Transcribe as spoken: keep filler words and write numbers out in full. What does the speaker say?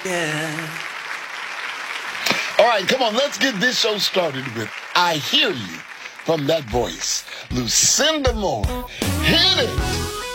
Yeah. All right, come on, let's get this show started with I Hear You from that voice, Lucinda Moore. Hit it!